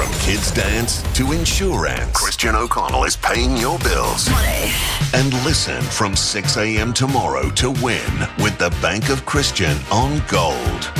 From kids' dance to insurance, Christian O'Connell is paying your bills. Money. And listen from 6 a.m. tomorrow to win with the Bank of Christian on Gold.